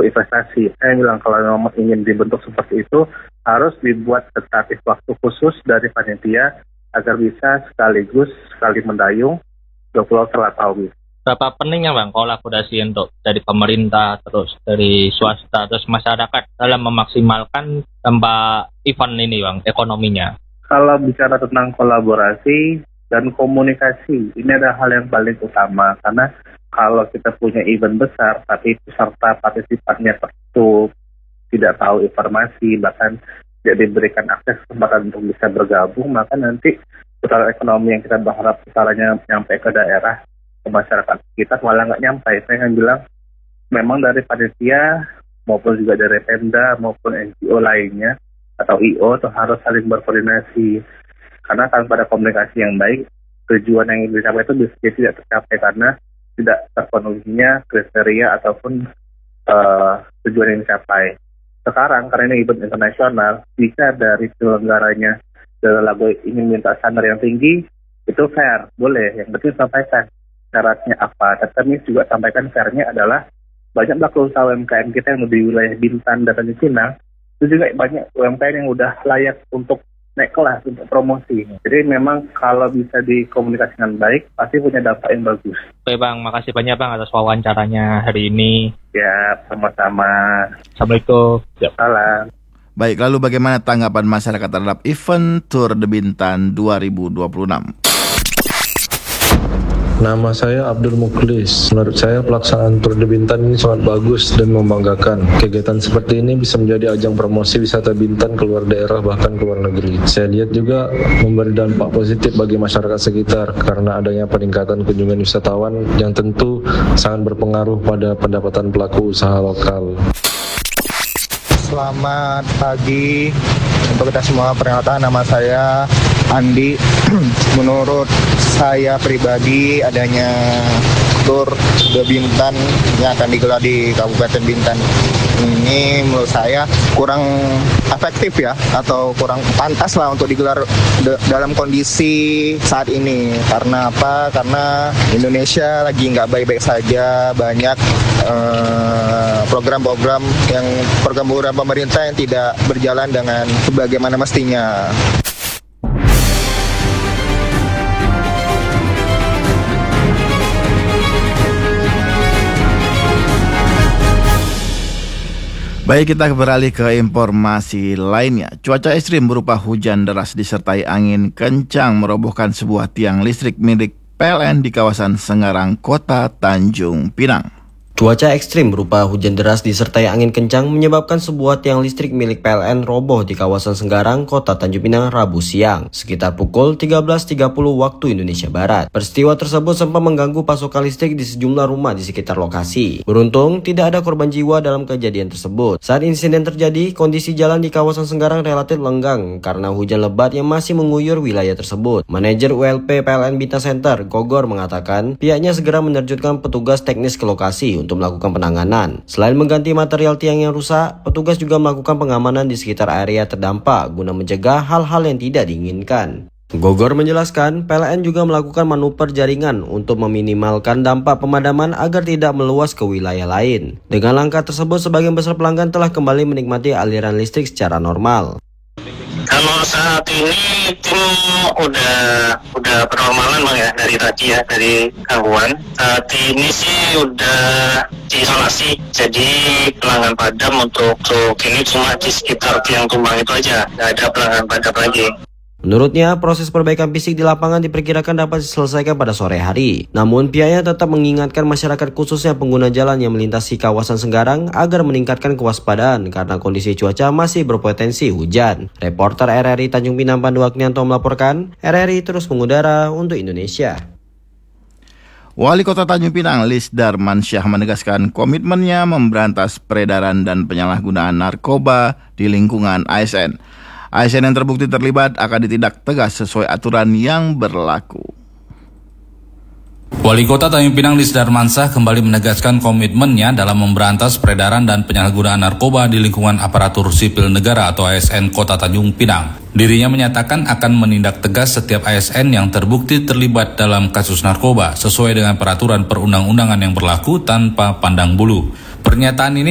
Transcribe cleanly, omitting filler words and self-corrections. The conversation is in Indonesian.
untuk investasi. Saya bilang kalau memang ingin dibentuk seperti itu, harus dibuat tentatif waktu khusus dari panitia agar bisa sekali mendayung ke Pulau Terlatawis. Berapa pentingnya Bang kolaborasi untuk dari pemerintah, terus dari swasta, terus masyarakat dalam memaksimalkan dampak event ini Bang, ekonominya? Kalau bicara tentang kolaborasi dan komunikasi, ini adalah hal yang paling utama. Karena kalau kita punya event besar, tapi peserta partisipannya tertutup, tidak tahu informasi, bahkan tidak diberikan akses kesempatan untuk bisa bergabung, maka nanti putaran ekonomi yang kita berharap putarannya nyampe ke daerah, ke masyarakat kita malah nggak nyampe. Saya akan bilang memang dari panitia maupun juga dari Pemda maupun NGO lainnya atau IO itu harus saling berkoordinasi, karena tanpa ada komunikasi yang baik, tujuan yang ingin dicapai itu bisa tidak tercapai karena tidak terpenuhinya kriteria ataupun tujuan yang dicapai. Sekarang karena ini event internasional, jika dari penyelenggaranya dari lagu ingin minta standar yang tinggi, itu fair, boleh. Yang penting sampaikan syaratnya apa. Tapi kami juga sampaikan fairnya adalah banyak pelaku usaha UMKM kita yang di wilayah Bintan dan Tanjung Pinang, itu juga banyak UMKM yang udah layak untuk naik kelas, untuk promosi. Jadi memang kalau bisa dikomunikasikan baik, pasti punya dampak yang bagus. Oke Bang, makasih banyak Bang atas wawancaranya hari ini. Ya, sama-sama. Assalamualaikum. Ya. Salam. Baik, lalu bagaimana tanggapan masyarakat terhadap event Tour de Bintan 2026? Nama saya Abdul Muklis. Menurut saya pelaksanaan Tour de Bintan ini sangat bagus dan membanggakan. Kegiatan seperti ini bisa menjadi ajang promosi wisata Bintan keluar daerah bahkan keluar negeri. Saya lihat juga memberi dampak positif bagi masyarakat sekitar karena adanya peningkatan kunjungan wisatawan yang tentu sangat berpengaruh pada pendapatan pelaku usaha lokal. Selamat pagi untuk kita semua. Perkenalkan, nama saya Andi. Menurut saya pribadi, adanya Tour de Bintan yang akan digelar di Kabupaten Bintan ini menurut saya kurang efektif ya, atau kurang pantas lah untuk digelar dalam kondisi saat ini. Karena apa? Karena Indonesia lagi nggak baik-baik saja, banyak program-program pemerintah yang tidak berjalan dengan sebagaimana mestinya. Baik, kita beralih ke informasi lainnya. Cuaca ekstrim berupa hujan deras disertai angin kencang merobohkan sebuah tiang listrik milik PLN di kawasan Senggarang, Kota Tanjung Pinang. Cuaca ekstrim berupa hujan deras disertai angin kencang menyebabkan sebuah tiang listrik milik PLN roboh di kawasan Senggarang, Kota Tanjung Pinang, Rabu siang, sekitar pukul 13.30 waktu Indonesia Barat. Peristiwa tersebut sempat mengganggu pasokan listrik di sejumlah rumah di sekitar lokasi. Beruntung, tidak ada korban jiwa dalam kejadian tersebut. Saat insiden terjadi, kondisi jalan di kawasan Senggarang relatif lenggang karena hujan lebat yang masih mengguyur wilayah tersebut. Manajer ULP PLN Bintan Center, Gogor, mengatakan pihaknya segera menerjunkan petugas teknis ke lokasi untuk melakukan penanganan. Selain mengganti material tiang yang rusak, petugas juga melakukan pengamanan di sekitar area terdampak guna mencegah hal-hal yang tidak diinginkan. Gogor menjelaskan, PLN juga melakukan manuver jaringan untuk meminimalkan dampak pemadaman agar tidak meluas ke wilayah lain. Dengan langkah tersebut, sebagian besar pelanggan telah kembali menikmati aliran listrik secara normal. Kalau saat ini tim udah pernormalan Bang ya, dari tadi ya, dari gangguan. Saat ini sih udah diisolasi, jadi pelanggan padam untuk ini cuma di sekitar tiang tumbang itu aja, nggak ada pelanggan padam lagi. Menurutnya, proses perbaikan fisik di lapangan diperkirakan dapat diselesaikan pada sore hari. Namun, pihaknya tetap mengingatkan masyarakat khususnya pengguna jalan yang melintasi kawasan Senggarang agar meningkatkan kewaspadaan karena kondisi cuaca masih berpotensi hujan. Reporter RRI Tanjung Pinang Pandu Agnianto melaporkan, RRI terus mengudara untuk Indonesia. Wali Kota Tanjung Pinang, Lis Darmansyah, menegaskan komitmennya memberantas peredaran dan penyalahgunaan narkoba di lingkungan ASN. ASN yang terbukti terlibat akan ditindak tegas sesuai aturan yang berlaku. Wali Kota Tanjung Pinang Lis Darmansyah kembali menegaskan komitmennya dalam memberantas peredaran dan penyalahgunaan narkoba di lingkungan aparatur sipil negara atau ASN Kota Tanjung Pinang. Dirinya menyatakan akan menindak tegas setiap ASN yang terbukti terlibat dalam kasus narkoba sesuai dengan peraturan perundang-undangan yang berlaku tanpa pandang bulu. Pernyataan ini